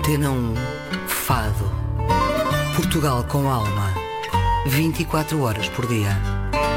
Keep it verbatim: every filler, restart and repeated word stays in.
Antena um, Fado. Portugal com alma. vinte e quatro horas por dia.